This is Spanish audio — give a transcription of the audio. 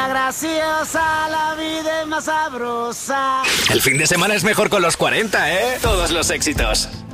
cosa graciosa, la vida es más sabrosa. El fin de semana es mejor con los 40, ¿eh? Todos los éxitos.